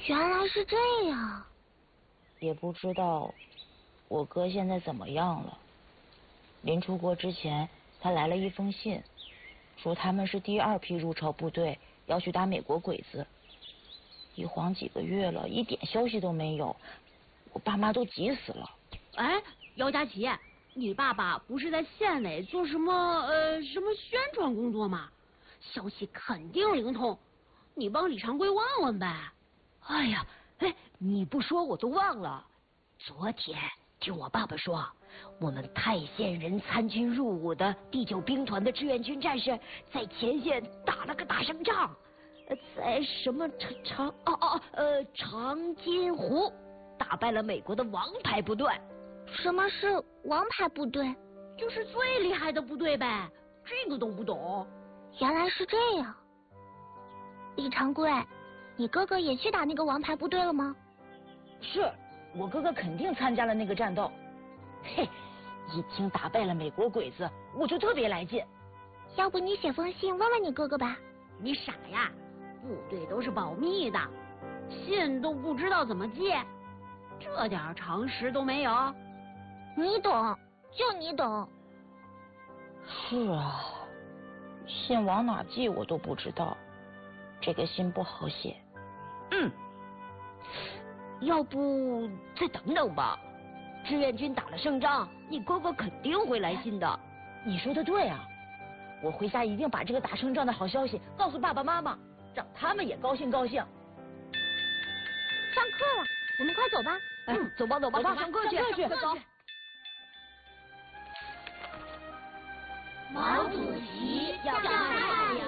原来是这样。 也不知道我哥现在怎么样了。临出国之前，他来了一封信，说他们是第2批入朝部队，要去打美国鬼子。一晃几个月了，一点消息都没有，我爸妈都急死了。 哎，姚佳琪，你爸爸不是在县委做什么宣传工作吗？消息肯定灵通，你帮李长贵问问呗。 哎呀，你不说我都忘了。昨天听我爸爸说，我们泰县人参军入伍的第9兵团的志愿军战士在前线打了个大胜仗，在什么长津湖打败了美国的王牌部队。 什么是王牌部队？ 就是最厉害的部队呗，这个都不懂？ 原来是这样。李长贵，你哥哥也去打那个王牌部队了吗？ 是，我哥哥肯定参加了那个战斗。嘿，一听打败了美国鬼子，我就特别来劲。 要不你写封信问问你哥哥吧。 你傻呀，部队都是保密的，信都不知道怎么寄，这点常识都没有。 你懂，就你懂。 是啊，信往哪寄我都不知道，这个信不好写。 要不再等等吧，志愿军打了胜仗，你哥哥肯定会来信的。 你说的对啊，我回家一定把这个打胜仗的好消息告诉爸爸妈妈，让他们也高兴高兴。 上课了，我们快走吧。 走吧，上课去。 走。 毛主席叫太阳。